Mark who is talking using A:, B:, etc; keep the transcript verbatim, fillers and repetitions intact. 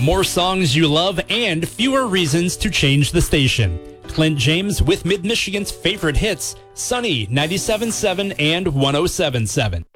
A: More songs you love and fewer reasons to change the station. Clint James with Mid-Michigan's favorite hits, Sunny ninety-seven point seven and one oh seven point seven.